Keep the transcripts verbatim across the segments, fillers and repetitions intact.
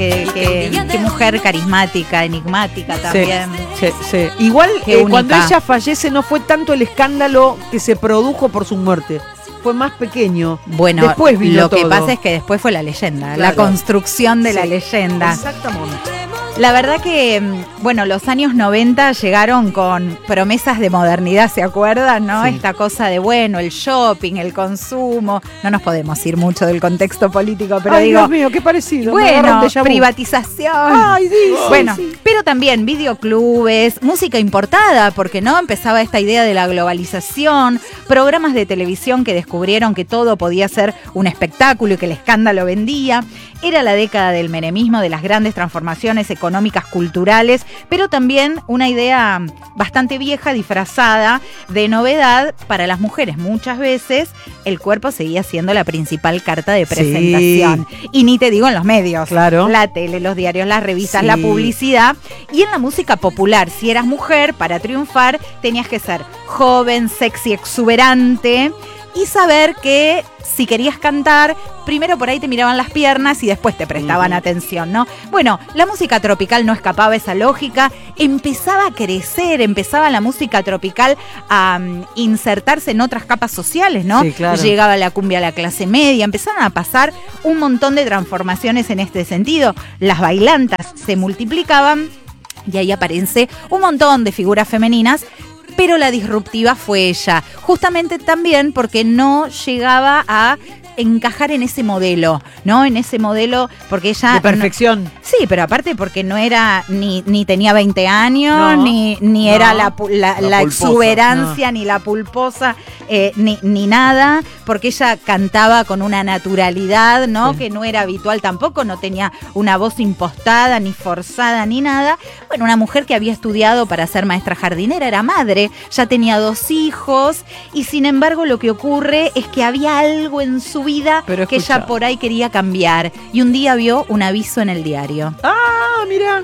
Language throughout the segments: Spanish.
Qué, qué, qué mujer carismática, enigmática también. Sí, sí, sí. Igual eh, cuando ella fallece no fue tanto el escándalo que se produjo por su muerte. Fue más pequeño. Bueno, después vino lo todo. que pasa es que después fue la leyenda, Claro. la construcción de Sí, la leyenda. Exactamente. La verdad que, bueno, los años noventa llegaron con promesas de modernidad, ¿se acuerdan, no? Sí. Esta cosa de, bueno, el shopping, el consumo. No nos podemos ir mucho del contexto político, pero Ay, digo... Dios mío, qué parecido. Me agarró Bueno, un déjà vu. privatización. Ay, dice, Bueno, sí. pero también videoclubes, música importada, porque no empezaba esta idea de la globalización, programas de televisión que descubrieron que todo podía ser un espectáculo y que el escándalo vendía. Era la década del menemismo, de las grandes transformaciones económicas, culturales, pero también una idea bastante vieja, disfrazada de novedad para las mujeres. Muchas veces el cuerpo seguía siendo la principal carta de presentación. Sí. Y ni te digo en los medios. Claro. La tele, los diarios, las revistas, Sí. la publicidad. Y en la música popular, si eras mujer, para triunfar tenías que ser joven, sexy, exuberante y saber que si querías cantar, primero por ahí te miraban las piernas y después te prestaban uh-huh. atención, ¿no? Bueno, la música tropical no escapaba esa lógica, empezaba a crecer, empezaba la música tropical a um, insertarse en otras capas sociales, ¿no? Sí, claro. Llegaba la cumbia a la clase media, empezaron a pasar un montón de transformaciones en este sentido. Las bailantas se multiplicaban y ahí aparece un montón de figuras femeninas. Pero la disruptiva fue ella, justamente también porque no llegaba a encajar en ese modelo, ¿no? En ese modelo, porque ella... De perfección. No, sí, pero aparte porque no era, ni, ni tenía veinte años, no, ni, ni no, era la, la, la, la pulposa, exuberancia, no. ni la pulposa, eh, ni, ni nada, porque ella cantaba con una naturalidad, ¿no? Sí. Que no era habitual tampoco, no tenía una voz impostada, ni forzada, ni nada. Bueno, una mujer que había estudiado para ser maestra jardinera, era madre, ya tenía dos hijos, y sin embargo lo que ocurre es que había algo en su vida Pero que ella por ahí quería cambiar. Y un día vio un aviso en el diario. Ah, mira.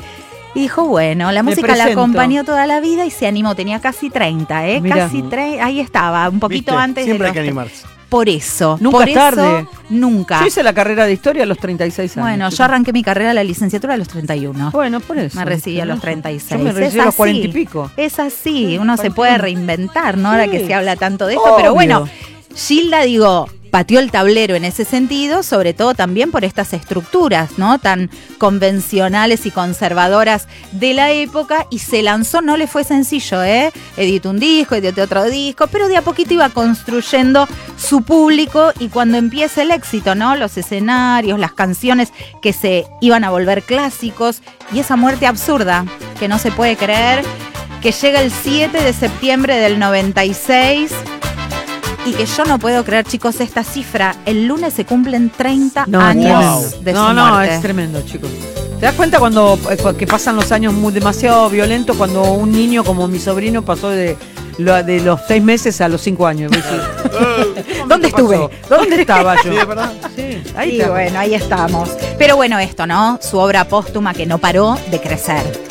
Y dijo, bueno, la Me música presento. la acompañó toda la vida y se animó. Tenía casi treinta, ¿eh? Mirá. Casi treinta. Ahí estaba, un poquito ¿Viste? antes Siempre de hay que los... animarse. Por eso. Nunca por es tarde. Eso, nunca. Yo hice la carrera de historia a los treinta y seis años. Bueno, chicos. yo arranqué mi carrera, la licenciatura a los treinta y uno. Bueno, por eso. Me recibí a los treinta y seis. Yo me recibí a los cuarenta y pico. Es así, uno se cuarenta y puede uno. reinventar, ¿no? Sí. Ahora que se habla tanto de esto. Obvio. Pero bueno, Gilda, digo, pateó el tablero en ese sentido, sobre todo también por estas estructuras, ¿no? Tan convencionales y conservadoras de la época, y se lanzó, no le fue sencillo, ¿eh? Editó un disco, editó otro disco, pero de a poquito iba construyendo su público, y cuando empieza el éxito, ¿no? Los escenarios, las canciones que se iban a volver clásicos, y esa muerte absurda que no se puede creer, que llega el siete de septiembre del noventa y seis. Y que yo no puedo creer, chicos, esta cifra. El lunes se cumplen treinta no, años wow. de no, su no, muerte. es tremendo, chicos. ¿Te das cuenta cuando que pasan los años muy demasiado violentos, cuando un niño como mi sobrino pasó de, de los seis meses a los cinco años? ¿Dónde estuve? ¿Dónde estaba yo? Sí, ¿es verdad? Sí, ahí Y está. bueno, ahí estamos. Pero bueno, esto, ¿no? Su obra póstuma que no paró de crecer.